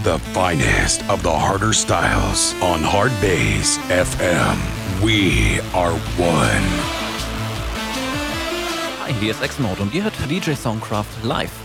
The finest of the harder styles on Hard Bass FM. We are one. Hi, hier ist Exmode und ihr hört DJ Songcraft live.